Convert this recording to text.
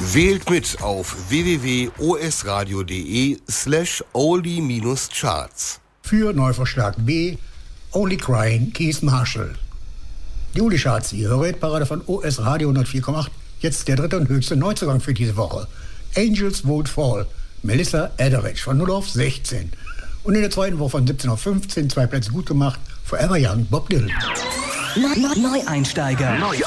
Wählt mit auf www.osradio.de/oldie-charts. Für Neuvorschlag B, Only Crying, Keith Marshall. Die Oldie-Charts, die Hörerparade von OS Radio 104,8. Jetzt der dritte und höchste Neuzugang für diese Woche. Angels Won't Fall, Melissa Etheridge von 0 auf 16. Und in der zweiten Woche von 17 auf 15, 2 Plätze gut gemacht, Forever Young, Bob Dylan. Neueinsteiger.